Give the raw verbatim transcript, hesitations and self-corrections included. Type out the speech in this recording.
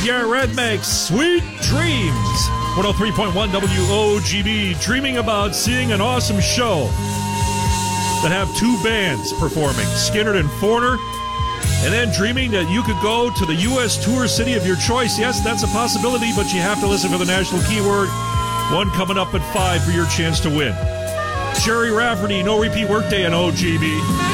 Redmake's Sweet Dreams. one oh three point one W O G B, dreaming about seeing an awesome show that have two bands performing, Skynyrd and Foreigner, and then dreaming that you could go to the U S tour city of your choice. Yes, that's a possibility, but you have to listen for the national keyword. One coming up at five for your chance to win. Sherry Rafferty, no repeat workday on O G B.